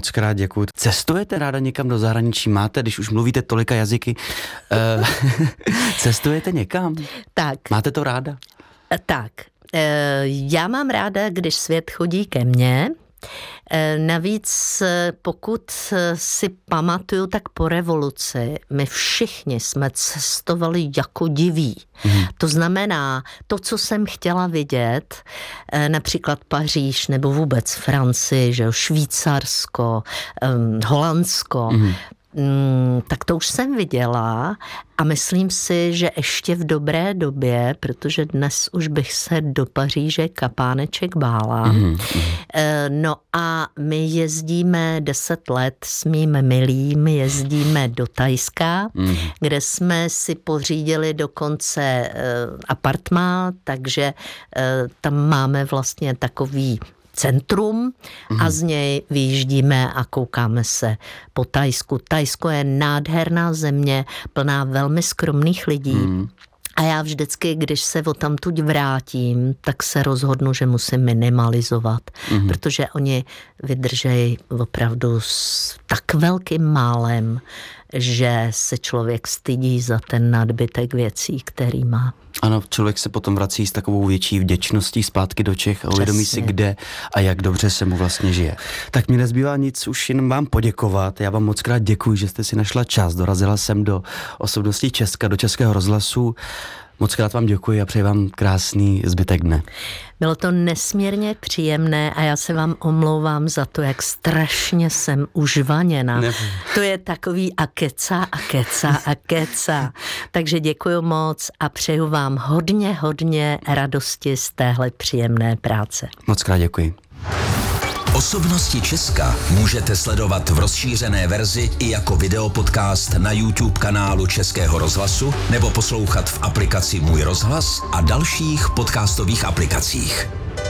moc krát děkuju. Cestujete ráda někam do zahraničí? Máte, když už mluvíte tolika jazyky, cestujete někam? Tak. Máte to ráda? Tak. Já mám ráda, když svět chodí ke mně. Navíc, pokud si pamatuju, tak po revoluci my všichni jsme cestovali jako diví. To znamená, to, co jsem chtěla vidět, například Paříž nebo vůbec Francii, že jo, Švýcarsko, Holandsko, tak to už jsem viděla a myslím si, že ještě v dobré době, protože dnes už bych se do Paříže kapáneček bála. No a my jezdíme 10 let s mým milým, jezdíme do Thajska, kde jsme si pořídili dokonce apartmán, takže tam máme vlastně takový centrum a z něj vyjíždíme a koukáme se po Thajsku. Thajsko je nádherná země, plná velmi skromných lidí. A já vždycky, když se odtamtud vrátím, tak se rozhodnu, že musím minimalizovat, protože oni vydržejí opravdu s tak velkým málem, že se člověk stydí za ten nadbytek věcí, který má. Ano, člověk se potom vrací s takovou větší vděčností zpátky do Čech a uvědomí si, kde a jak dobře se mu vlastně žije. Tak mi nezbývá nic, už jen vám poděkovat. Já vám moc krát děkuji, že jste si našla čas. Dorazila jsem do Osobností Česka, do Českého rozhlasu. Moc krát vám děkuji a přeji vám krásný zbytek dne. Bylo to nesmírně příjemné a já se vám omlouvám za to, jak strašně jsem užvaněna. To je takový a keca. Takže děkuji moc a přeju vám hodně radosti z téhle příjemné práce. Moc krát děkuji. Osobnosti Česka můžete sledovat v rozšířené verzi i jako videopodcast na YouTube kanálu Českého rozhlasu nebo poslouchat v aplikaci Můj rozhlas a dalších podcastových aplikacích.